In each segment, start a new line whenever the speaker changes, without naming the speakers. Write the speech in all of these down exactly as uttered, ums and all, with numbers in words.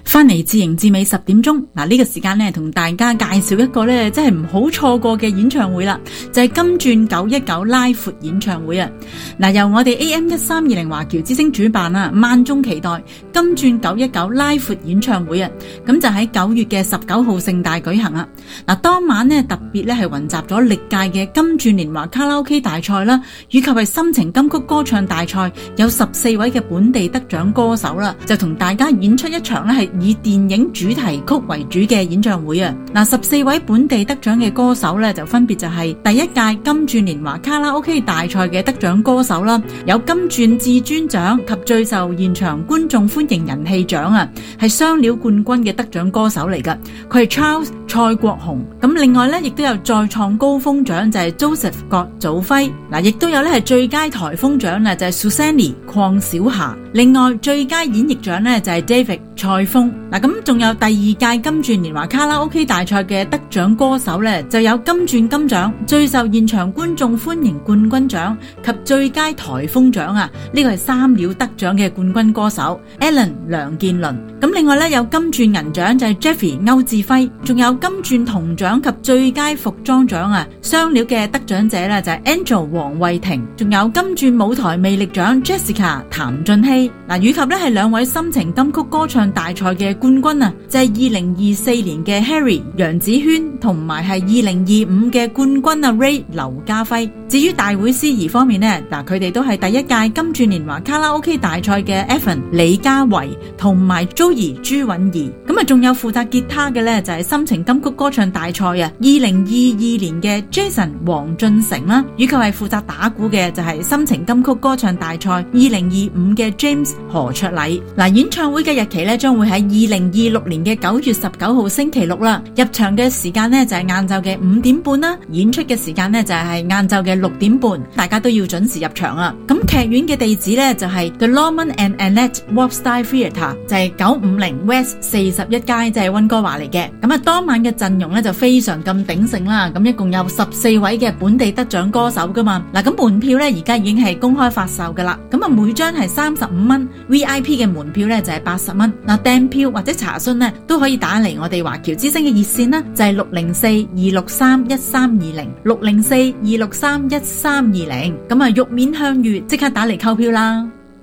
翻嚟自營至美十點鐘，嗱、這、呢個時間咧，同大家介紹一個咧，真係唔好錯過嘅演唱會啦，就係、是、金鑽九一九拉闊演唱會啊！嗱，由我哋 A M 一三二零華僑之聲主辦啊，萬眾期待金鑽九一九拉闊演唱會啊！咁就喺九月嘅十九號盛大舉行啊！嗱，當晚咧特別咧係雲集咗歷屆嘅金鑽年華卡拉 OK 大賽啦，以及係深情金曲歌唱大賽，有十四位嘅本地得獎歌手啦，就同大家演出一場咧係以電影主題曲為主嘅演唱會啊！嗱，十四位本地得獎嘅歌手咧，就分別就係第一屆金鑽年華卡拉 OK 大賽嘅得獎歌手啦，有金鑽至尊獎及最受現場觀眾歡迎人氣獎啊，係雙料冠軍嘅得獎歌手嚟噶。佢係 Charles 蔡國雄，咁另外咧亦都有再創高峰獎就係 Joseph 郭祖輝，嗱，亦都有咧係最佳台風獎啊，就係 Susanny 鄺小霞。另外最佳演繹獎咧就係 David 蔡峰。嗱，咁仲有第二屆金鑽年華卡拉 OK 大賽嘅得獎歌手咧，就有金鑽金獎、最受現場觀眾歡迎冠軍獎及最佳台風獎啊！呢個係三料得獎嘅冠軍歌手 Alan 梁建倫。咁另外咧有金鑽銀獎就係 Jeffrey 歐志輝，仲有金鑽銅獎及最佳服裝獎啊！雙料嘅得獎者咧就係 Angel 黃慧婷，仲有金鑽舞台魅力獎 Jessica 譚俊熙。嗱，以及咧係兩位深情金曲歌唱大賽嘅冠軍啊，就係二零二四年嘅 Harry 楊子軒，同埋係二零二五嘅冠軍啊 Ray 劉家輝。至於大會司儀方面呢，嗱，佢哋都係第一屆金鑽年華卡拉 OK 大賽嘅 Evan 李家維同埋 Joey 朱允儀。咁啊，仲有負責吉他嘅呢，就係深情金曲歌唱大賽啊二零二二年嘅 Jason 黃俊成啦，以及係負責打鼓嘅就係深情金曲歌唱大賽二零二五嘅 James 何卓禮。嗱，演唱會嘅日期咧將會喺二零二六年嘅九月十九號星期六啦。入場嘅時間呢就係晏晝嘅五點半啦，演出嘅時間呢就係晏晝嘅六點半，大家都要準時入場啊。咁劇院嘅地址呢就係 The Norman and Annette Walk-Style Theatre， 就係九五零 West 四十一街，就係溫哥華嚟嘅。咁啊，當晚嘅陣容呢就非常咁鼎盛啦。咁一共有十四位嘅本地得獎歌手噶嘛。嗱，咁門票呢而家已經係公開發售噶啦。咁啊，每張係三十五蚊。V I P 嘅門票咧就係八十蚊，嗱，訂票或者查詢咧都可以打嚟我哋華僑之聲嘅熱線啦，就係六零四二六三一三二零六零四二六三一三二零，咁啊，玉面香芋即刻打嚟購票啦。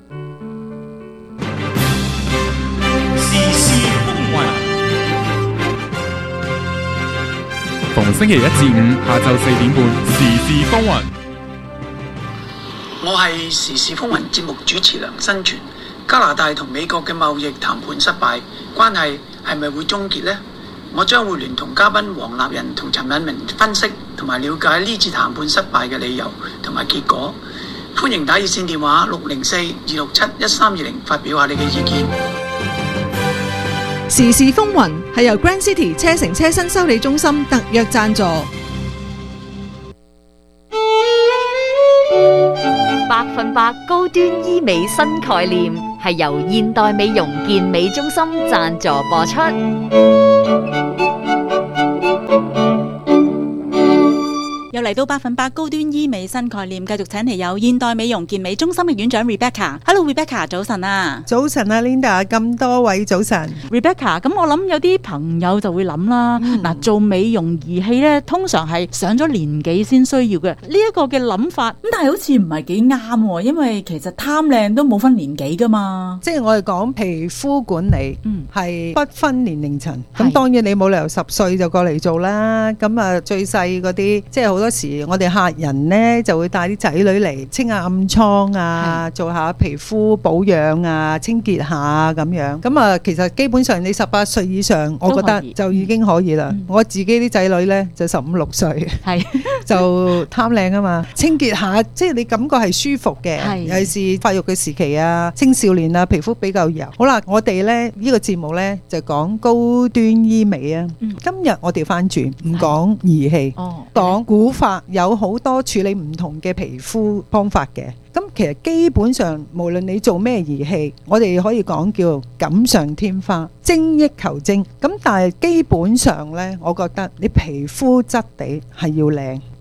時事風雲，
逢星期一至五下晝四點半，時事風雲。
我係時事風雲節目主持梁新全。加拿大同美國嘅貿易談判失敗，關係係咪會終結呢？我將會聯同嘉賓黃立仁同陳敏明分析同埋了解呢次談判失敗嘅理由同埋結果。歡迎打熱線電話六零四二六七一三二零發表下你嘅意見。
時事風雲係由 Grand City 車城車身修理中心特約贊助。
百分百高端醫美新概念係由現代美容健美中心贊助播出。
又嚟到百分百高端醫美新概念，繼續請嚟有現代美容健美中心嘅院長 Rebecca。Hello Rebecca， 早晨啊！
早晨啊 Linda， 咁多位早晨。
Rebecca， 咁我諗有啲朋友就會諗啦，嗱、嗯，做美容儀器咧，通常係上咗年紀先需要嘅呢一個嘅諗法，咁但係好似唔係幾啱，因為其實貪靚都冇分年紀噶嘛。
即係我哋講皮膚管理，係、嗯、不分年齡層。咁當然你冇理由十歲就過嚟做啦。咁啊，最細嗰啲，即係好多時我哋客人呢就會帶啲仔女嚟清下暗瘡啊，做下皮膚保養啊，清潔下咁樣。咁啊，其實基本上你十八歲以上，我覺得就已經可以啦。嗯、我自己啲仔女呢就十五六歲，係就貪靚啊嘛，清潔下，即係你感覺係舒服嘅。尤其是發育嘅時期啊，青少年啊，皮膚比較油。好啦，我哋呢呢、呢個節目呢就講高端醫美啊。嗯、今日我調翻轉，唔講儀器，講古法，有好多處理唔同嘅皮膚方法嘅。咁其實基本上無論你做咩儀器，我哋可以講叫錦上添花，精益求精。咁但係基本上呢，我覺得你皮膚質地係要靚。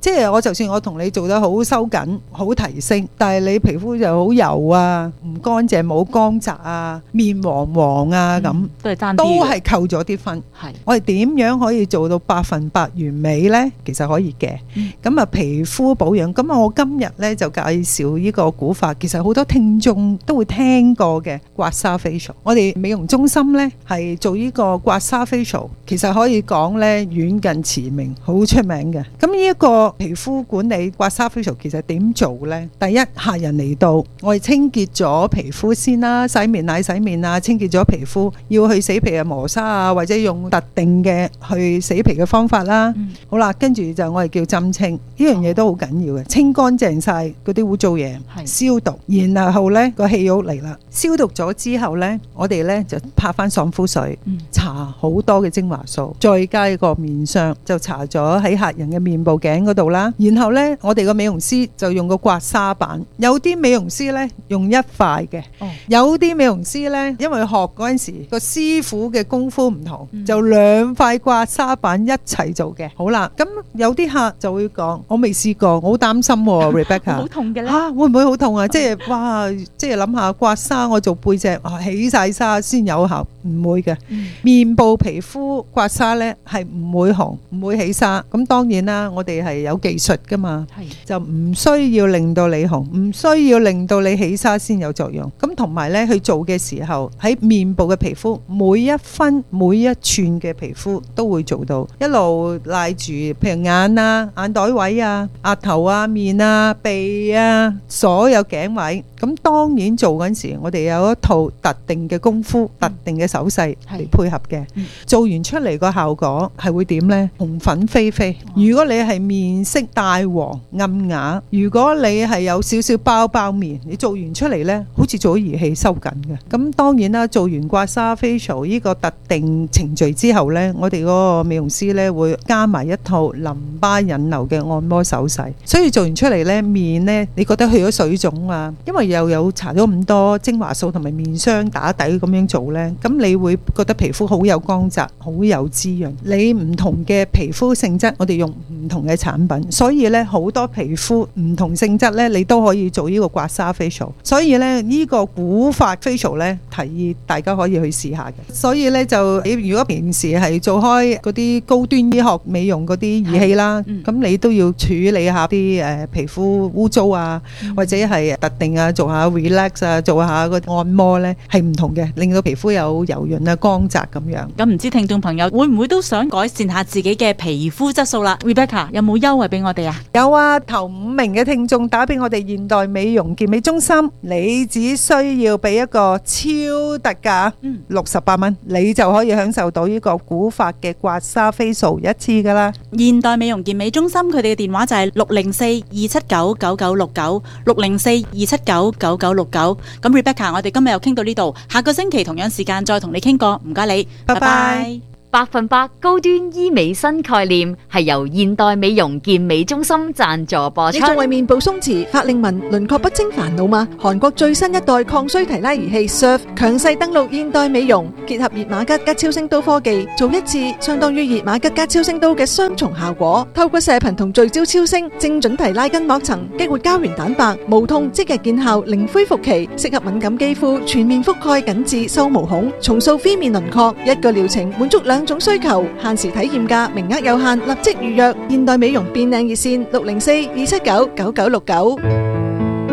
即係我就算我同你做得好收緊好提升，但係你皮膚就好油啊，唔乾淨冇光澤啊，面黃黃啊咁、嗯，
都係爭啲，
都係扣咗啲分。係我哋點樣可以做到百分百完美呢？其實可以嘅。咁啊、嗯，皮膚保養，咁我今日呢就介紹呢個古法，其實好多聽眾都會聽過嘅刮痧 facial。我哋美容中心呢係做呢個刮痧 facial，其實可以講呢遠近馳名，好出名嘅。咁呢一個皮膚管理刮痧 facial 其實點做呢？第一，客人嚟到，我哋清潔咗皮膚先啦，洗面奶洗面啊，清潔咗皮膚，要去死皮啊磨砂啊，或者用特定嘅去死皮嘅方法啦。嗯、好啦，跟住就我哋叫針清，呢樣嘢都好緊要嘅，清乾淨晒嗰啲污糟嘢，消毒，然後呢個氣肉嚟啦，消毒咗之後呢，我哋呢就拍翻爽膚水，嗯、搽好多嘅精華素，再加一個面霜，就搽咗喺客人嘅面部頸嗰度啦。然後呢，我哋個美容師就用個刮痧板，有啲美容師呢用一塊嘅，哦、有啲美容師呢因為學嗰陣時個師傅嘅功夫唔同，嗯、就兩塊刮痧板一齊做嘅。好啦，咁有啲客就會講，我未試過，我好擔心喎，Rebecca， 好痛嘅咧嚇，會唔會好痛啊？即係哇，即係諗下刮痧，我做背脊、啊、起晒痧先有效，唔會嘅。嗯、面部皮膚刮痧呢係唔會紅，唔會起痧。咁當然啦，我哋係有技術噶嘛，就唔需要令到你紅，唔需要令到你起痧先有作用。咁同埋呢，去做嘅時候喺面部嘅皮膚每一分每一寸嘅皮膚都會做到，一路賴住，譬如眼啊、眼袋位啊、額頭啊、面啊、鼻啊，所有頸位。咁當然做嗰陣時，我哋有一套特定嘅功夫、特定嘅手勢嚟配合嘅。嗯、做完出嚟個效果係會點呢？紅粉飛飛。如果你係面色帶黃暗啞，如果你係有少少包包面，你做完出嚟呢，好似做咗儀器收緊嘅。咁當然啦，做完刮痧 facial 呢個特定程序之後呢，我哋嗰個美容師呢會加埋一套淋巴引流嘅按摩手勢。所以做完出嚟呢，面呢，你覺得去咗水腫啊？因為又有搽咗咁多精華素同埋面霜打底咁樣做呢，咁你會覺得皮膚好有光澤，好有滋潤。你唔同嘅皮膚性質，我哋用唔同嘅產品，所以呢，好多皮膚唔同性質呢，你都可以做呢個刮痧 facial。所以呢，呢個古法 facial 呢，提議大家可以去試下嘅。所以呢，就你如果平時係做開嗰啲高端醫學美容嗰啲儀器啦，咁、嗯、你都要處理下啲誒皮膚污糟啊，嗯、或者係特定啊，做下 relax 啊，做下個按摩呢，係唔同嘅，令到皮膚有柔潤啊、光澤咁樣。咁唔知聽眾朋友會唔會都想改善下自己嘅皮膚質素啦 ？Rebecca 有冇優惠俾我哋啊？有啊，頭五名嘅聽眾打俾我哋現代美容健美中心，你只需要俾一個超特價，六十八蚊，你就可以享受到呢個古法嘅刮痧 facial 一次噶啦。現代美容健美中心佢哋嘅電話就係六零四二七九九九六九，六零四二七九九九六九。咁 Rebecca， 我哋今日又傾到呢度，下個星期同樣時間再同你傾過，唔該你，拜拜。
百分百高端醫美新概念係由現代美容健美中心贊助播出。
你仲為面部鬆弛、法令紋、輪廓不清煩惱嗎？韓國最新一代抗衰提拉儀器 Surf 強勢登陸現代美容，結合熱瑪吉加超聲刀科技，做一次相當於熱瑪吉加超聲刀嘅雙重效果。透過射頻同聚焦超聲，精準提拉筋膜層，激活膠原蛋白，無痛即日見效，零恢復期，適合敏感肌膚，全面覆蓋緊致收毛孔，重塑 V 面輪廓。一個療程滿足兩種需求，限時體驗價，名額有限，立即預約。現代美容變靚熱線六零四二七九九九六九。